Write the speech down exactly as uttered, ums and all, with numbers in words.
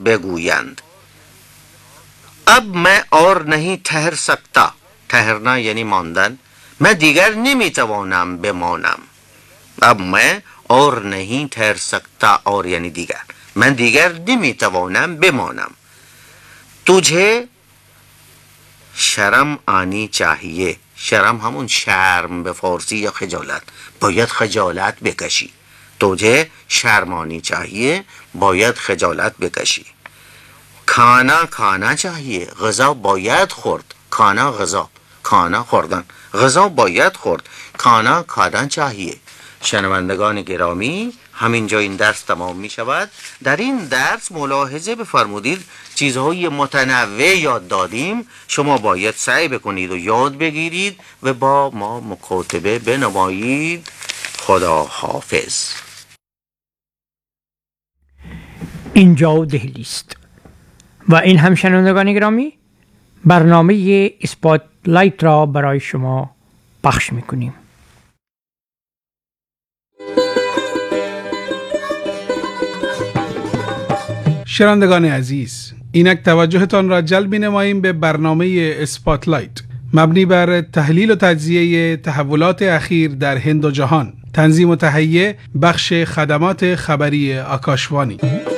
بگویند. اب मैं और नहीं ठहर सकता. ठहरना یعنی ماندن. मैं دیگر نمیتوانم بمانم. اب मैं और नहीं ठहर सकता और یعنی دیگر. من دیگر نمیتوانم بمانم. तुझे شرم آنی چاهیه. شرم همون شرم به فارسی یا خجالت. باید خجالت بکشی. तुझे شرم آنی چاهیه. باید خجالت بکشی. کانا کانا چاهیه. غذا باید خورد. کانا غذا. کانا خوردن. غذا باید خورد. کانا کادن چاهیه. شنوندگان گرامی، همینجا این درس تمام می شود. در این درس ملاحظه بفرمودید چیزهای متنوع یاد دادیم. شما باید سعی بکنید و یاد بگیرید و با ما مکاتبه بنمایید. خدا حافظ. اینجا دهلی است و این هم شنوندگان گرامی برنامه اسپاتلایت را برای شما پخش میکنیم. شنوندگان عزیز، اینک توجهتان را جلب نماییم به برنامه اسپاتلایت مبنی بر تحلیل و تجزیه تحولات اخیر در هند و جهان. تنظیم و تهیه بخش خدمات خبری آکاشوانی.